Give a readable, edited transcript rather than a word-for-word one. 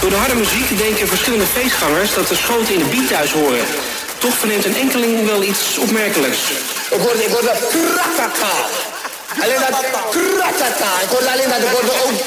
Door de harde muziek denken verschillende feestgangers dat de schoten in de beat thuis horen. Toch verneemt een enkeling wel iets opmerkelijks. Ik hoorde dat kratata. Alleen dat kratata. Ik hoorde alleen dat, ik hoorde ook